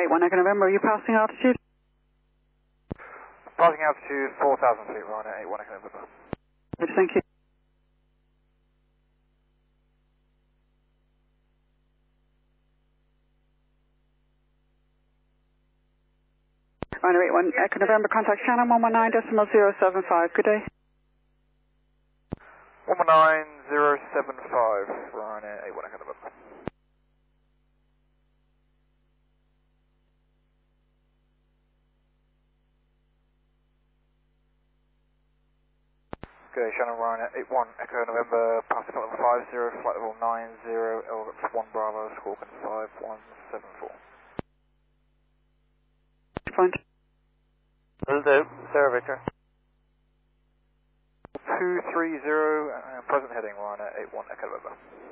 81 Echo November, are you passing altitude? Passing altitude 4,000 feet, Ryanair 81 Echo November. Yes, thank you. Ryanair 81 Echo November, contact Shannon 119.075, good day. 119.075, Ryanair 81 Echo November. Okay, Shannon Ryanair 81 Echo November, passing level 50, flight level 90, Elvis 1 Bravo, Scorpion 5174. Fine. Will do. Sarah Victor. 230, present heading Ryanair 81 Echo November.